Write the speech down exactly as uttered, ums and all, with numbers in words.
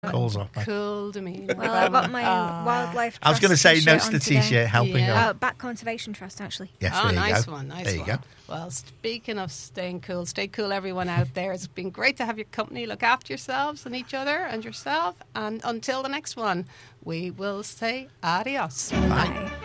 calls off. Cool demeanour. Well, I've got my Ah. wildlife. I was going to say Trust notes to t-shirt on T-shirt helping Yeah. out. today. Oh, Bat Conservation Trust, actually. Yes, Oh, there you nice go. one, nice there you one. go. Well, speaking of staying cool, stay cool, everyone out there. It's been great to have your company. Look after yourselves and each other and yourself. And until the next one, we will say adios. Bye. Bye.